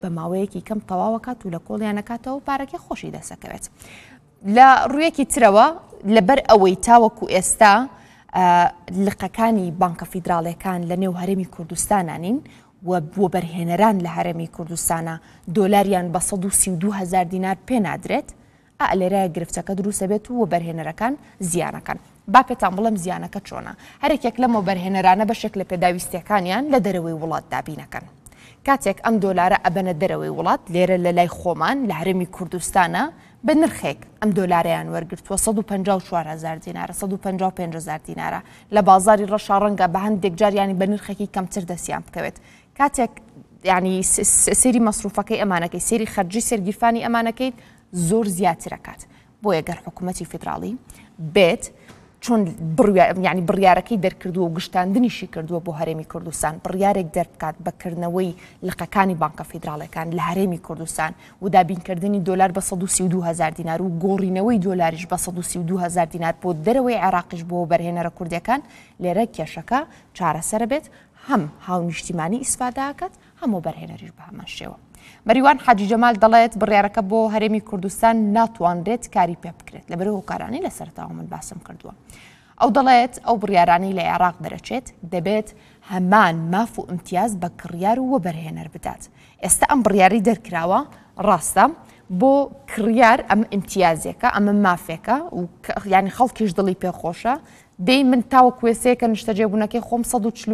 بە ماوەیەکی کەم تەواوەکات و لە کۆڵیان نەکاتەوە پارەکە خۆشی دەسەکەوێت. لە ڕوویەکی ترەوە لەبەر ئەوەی تاوەکو ئێستا لقەکانی بانکە فیدراڵیەکان لە نێو هەرێمی کوردستانانین و بۆ بەرهێنەران لە هەرێمی کوردستانە دۆلاریان بە 132,000 دینار پێ نادرێت، لێرە گرفتەکە دروستە بێت و بەرهێنەرەکان زیانەکەن. با پێتان بڵم زیانەکە چۆنە. هەرێکێک لەمە بەرهێنەرانە بەشێک لە پێداویستیەکانیان لە دەرەوەی وڵات دابینەکەن. کاتێک ئەم دۆلارە ئەبەنە دەرەوەی وڵات لێرە لە لای خۆمان لە هەرێمی کوردستانە بە نرخێک ئەم دۆلاریان وەرگرتووە 154,000 دینارە 155,000 دینارە لە بازاری ڕەشا ڕەنگە بە هەندێک جاریانی بە نرخێکی کەمتر دەستیان بکەوێت. کاتێک ینی سێری مەسروفەکەی ئەمانەکەی سێری خەرجی سەرگیرفانی ئەمانەکەیت زۆر زیاترەکات. بۆیە گەر حکوومەتی فیدراڵی بێت چۆن ینی بڕیارەکەی دەرکردووە و گشتاندنیشی کردووە بۆ هەرێمی کوردستان بڕیارێک دەربکات بەکردنەوەی لقەکانی بانکە فیدراڵەکان لە هەرێمی کوردستان و دابینکردنی دۆلار بە 132,000 دینار و گۆڕینەوەی دۆلاریش بە 132,000 دینار بۆ دەرەوەی عێراقیش بۆ بەرهێنەرە کوردیەکان لێرە کێشەکە چارەسەر بێت، هەم هاونیشتیمانی ئیسفاداکات هەموو بەرهێنەریش بە هەمان شێوە. مەریوان حاجی جەمال دەڵێت بڕیارەکە بۆ هەرێمی کوردستان ناتوانرێت کاری پێ بکرێت لەبەر هۆکارانی لە سەرتاوە من باسم کردووە. ئەو دەڵێت ئەو بڕیارانی لە عێراق دەرەچێت دەبێت هەمان ماف و ئیمتیاز بە کڕیار و بەرهێنەر بدات. ئێستا ئەم بڕیاری دەرکراوە ڕاستە بۆ کڕیار ئەم ئیمتیازێکە ئەمە مافێکە و ینی خەڵکیش دڵی پێخۆشە. دەی من تاوە کوێسەیەکە نیشتەجێبوونەکەی خۆم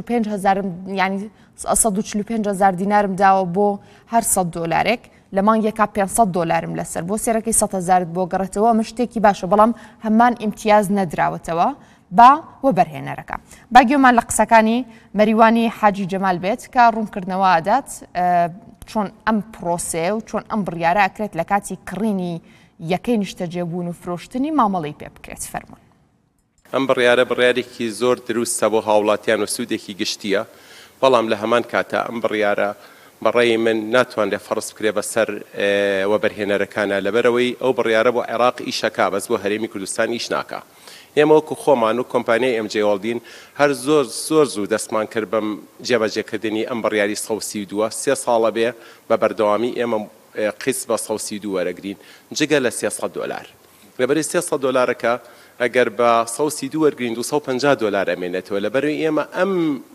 145,000 دینارم داوە بۆ هەر 100 دۆلارێک لە مانگێکا 500 دۆلارم لەسەر بۆ سێرەکەی 100,000 بۆ گەڕێتەوە ئەمە شتێکی باشە بەڵام هەمان ئیمتیاز نەدراوەتەوە با وە بەرهێنەرەکە. باگوێمان لە قسەکانی مەریوانی حاجی جەمال بێت کە ڕوونکردنەوە ئادات چۆن ئەم پرۆسێ و چۆن ئەم بڕیارە ئەکرێت لە کاتی کڕینی یەکەی نیشتەجێبوون و فرۆشتنی مامەڵەی پێ بکرێت. فەرموون. ئەم بڕیارێکی زۆر دروستە بۆ هاوڵاتیان و سوودێکی گشتیە، بەڵام لە هەمان کاتە ئەم بڕیارە بەڕێی من ناتوانێت فەرز بکرێ بەسەر وەبەرهێنەرەکانە لەبەرەوەی ئەو بڕیارە بۆ عێراق ئیشەکە بەس بۆ هەرێمی کوردستان ئیش ناکە. ئێمە وەکو خۆمان و کۆمپانیای ئەمجێ وەڵدین هەر زۆر زوو دەستمان کرد بەم جێبەجێکردنی ئەم بڕیاری 132 سێ ساڵە بێ بە بەردەوامی ئێمە قیس بە 132 وەرەگرین جگە لە 300 دۆلار. لەبەری 300 دۆلارەکە ئەگەر بە 132 وەرگرین 250 دۆلار ئەمێنێتەوە لەبەروی ئێمە ئەم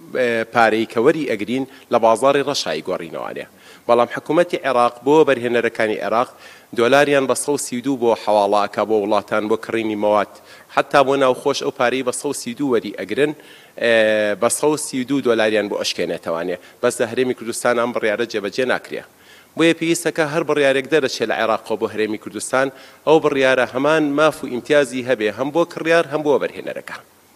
پارەی کە وەری ئەگرین لە بازاری ڕەشایی گۆڕینەوەیە. بەڵام حکوومەتی عێراق بۆ بەرهێنەرەکانی عێراق دۆلاریان بە 132 بۆ حەواڵاکە بۆ وڵاتان بۆ کڕینی مەوات حتا بۆ ناوخۆش ئەو پارەی بە 132 وەری ئەگرن بە 132 دۆلاریان بۆ ئەشکێنێتەوانێ بەس لە هەرێمی کوردستان ئەم بڕیارە جێبەجێ ناکرێ. بۆیە پێویستەکە هەر بڕیارێک دەرەچێت لە عێراقەوە بۆ هەرێمی کوردستان ئەو بڕیارە هەمان ماف و ئیمتیازی هەبێ هەم بۆ کڕیار هەم بۆ بەرهێنەرەکە.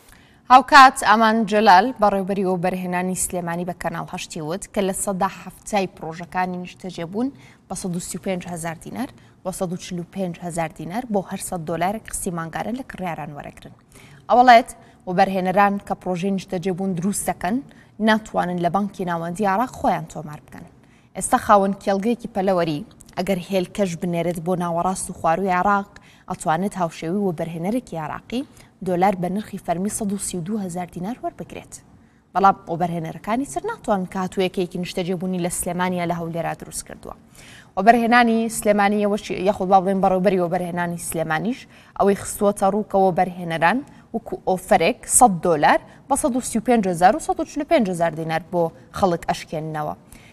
هاوکات ئامان جەلال بەڕێوەبەریەوە بەرهێنانی سلێمانی بە کەناڵ هەشتی وت کە لە 170 پرۆژەکانی نیشتەجێبوون بە 135,000 دینار بۆ 145,000 دینار بۆ هەر 100 دۆلارێک قستی مانگارن لە کڕیاران وەرەگرن. ئەوڵێت و بەرهێنەران کە پرۆژەی نیشتەجێبوون دروست دەکەن ناتوانن لە بانکی ناوەندی عێراق خۆیان تۆمار بکەن. ئێستا خاوەن کێڵگەیەکی پەلەوەری ئەگەر هێلکەش بنێرێت بۆ ناوەڕاست و خواروی عێراق ئەتوانێت هاوشێوی و بەرهێنەرێکی عێراقی دۆلار بە نرخی فەرمی 132,000 دینار وەربگرێت. بەڵام ئەو بەرهێنەرەکانی تر ناتوانن کە هاتوویەکێکی نیشتەجێبوونی لە سلێمانیە لە هەولێرا دروست کردووە. و بەرهێنانی سلێمانیەوەشی یەخود با بڵێن بەڕێوەبەریەوە بەرهێنانی سلێمانیش ئەوەی خستووەتە ڕووکەوە بەرهێنەران وەکو ئۆفرێک 100 دۆلار بە 135,000 و 145,000 دینار بۆ خەڵک ئەشکێننەوە.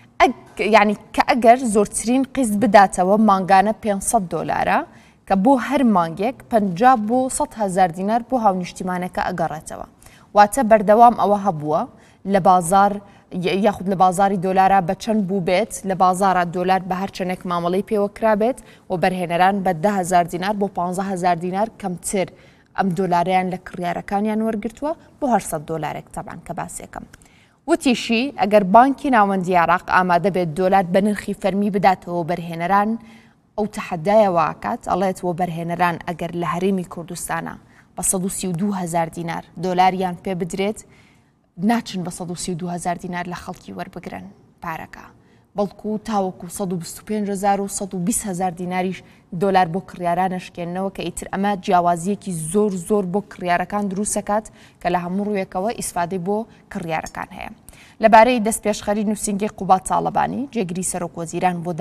یعنی کە ئەگەر زۆرترین قیست بداتەوە مانگانە 500 دۆلارە کە بۆ هەر مانگێک 50 بۆ 100,000 دینار بۆ هاونیشتیمانەکە ئەگەڕێتەوە. واتە بەردەوام ئەوە هەبووە لە بازار یاخود لە بازاری دۆلارە بە چەند بوو بێت لە بازارە دۆلار بە هەر چەندێک مامەڵەی پێوە کرابێت و بەرهێنەران بە 10,000 دینار بۆ 15,000 دینار کەمتر ئەم دۆلاریان لە کڕیارەکانیان وەرگرتووە بۆ 800 دۆلارێک تەبان کە باسێکم. وتیشی ئەگەر بانکی ناوەندی عێراق ئامادە بێت دۆلار بە نرخی فەرمی بداتەوە بەرهێنەران ئەو تەحەدایەوە ئاکات ئەڵێتەوە بەرهێنەران ئەگەر لە هەرێمی کوردستانە بە 132,000 دینار دۆلاریان پێ بدرێت ناچن بە 132,000 دینار لە خەڵکی وەربگرن پارەکە بەڵکو تاوەکو 125,000 و 120,000 دیناریش دۆلار بۆ کڕیارانە شکێننەوە کە ئیتر ئەمە جیاوازیەکی زۆر بۆ کڕیارەکان دروستەکات کە لە هەموو ڕوویەکەوە ئیسفادەی بۆ کڕیارەکان هەیە. لەبارەی دەست پێشخەری نووسینگی قوبات تاڵەبانی جێگیری سەرۆکوەزیران بۆ